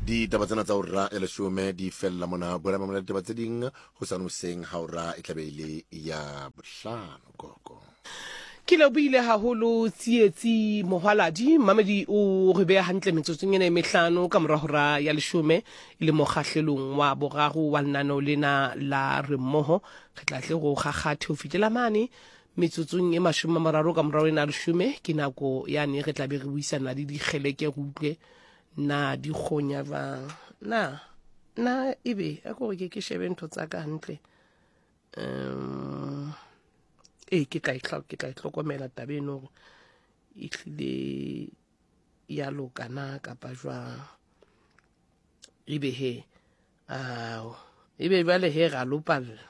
ditaba tsena tsa hora ya leshome di fella mona boela mamela ditaba tse ding ho sanuseng ha hora e tlabe ile ya bohlano koko ke le buile haholo tsietsi mohwaladi mamedi o re beha hantle metsotsong ena e mehlano ka mora hora ya leshome ile mo kgahlelong wa boraro wa nano lena la re mmoho re tla tle go gagate ho fitela mane metsotsong e 30 ka mora ena leshome ke nako yane re tla be re buisana le dikgeleke go utlwe na di khonya ba na ebe a go ke shebe ntho tsa ka hantle ke tla itlhokomela tabeno e tlile ya lokana kapa jwang ebe he ebe jwale he ga lopalla